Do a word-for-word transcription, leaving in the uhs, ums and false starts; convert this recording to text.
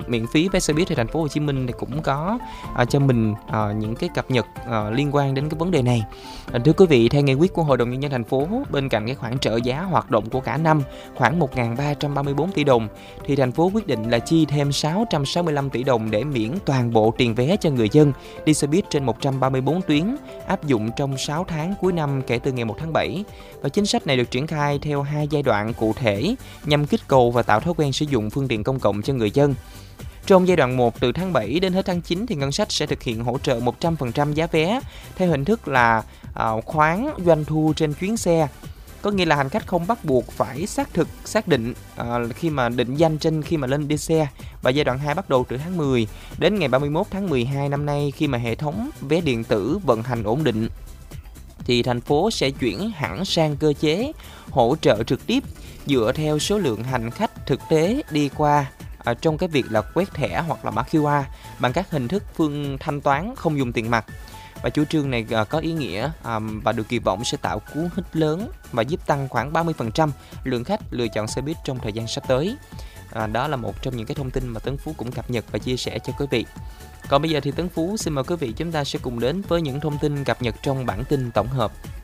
miễn phí vé xe buýt thì thành phố Hồ Chí Minh thì cũng có à, cho mình à, những cái cập nhật à, liên quan đến cái vấn đề này. À, thưa quý vị, theo nghị quyết của Hội đồng nhân dân thành phố, bên cạnh cái khoản trợ giá hoạt động của cả năm khoảng một nghìn ba trăm ba mươi tư tỷ đồng thì thành phố quyết định là chi thêm sáu trăm sáu mươi lăm tỷ đồng để miễn toàn bộ tiền vé cho người dân đi xe buýt trên một trăm ba mươi tư tuyến, áp dụng trong sáu tháng cuối năm kể từ ngày một tháng bảy. Và chính sách này được triển khai theo hai giai đoạn cụ thể nhằm kích cầu và tạo thói quen sử dụng phương tiện công cộng cho người dân. Trong giai đoạn một từ tháng bảy đến hết tháng chín thì ngân sách sẽ thực hiện hỗ trợ một trăm phần trăm giá vé theo hình thức là uh, khoán doanh thu trên chuyến xe. Có nghĩa là hành khách không bắt buộc phải xác thực, xác định uh, khi mà định danh trên khi mà lên đi xe. Và giai đoạn hai bắt đầu từ tháng mười đến ngày ba mươi mốt tháng mười hai năm nay, khi mà hệ thống vé điện tử vận hành ổn định thì thành phố sẽ chuyển hẳn sang cơ chế hỗ trợ trực tiếp dựa theo số lượng hành khách thực tế đi qua à, trong cái việc là quét thẻ hoặc là mã quy rờ bằng các hình thức phương thanh toán không dùng tiền mặt. Và chủ trương này à, có ý nghĩa à, và được kỳ vọng sẽ tạo cú hích lớn và giúp tăng khoảng ba mươi phần trăm lượng khách lựa chọn xe buýt trong thời gian sắp tới. À, đó là một trong những cái thông tin mà Tấn Phú cũng cập nhật và chia sẻ cho quý vị. Còn bây giờ thì Tấn Phú xin mời quý vị chúng ta sẽ cùng đến với những thông tin cập nhật trong bản tin tổng hợp.